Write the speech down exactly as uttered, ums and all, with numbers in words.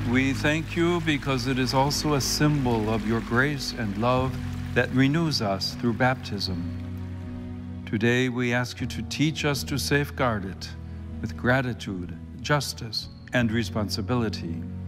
We thank you because it is also a symbol of your grace and love that renews us through baptism. Today, we ask you to teach us to safeguard it with gratitude, justice, and responsibility.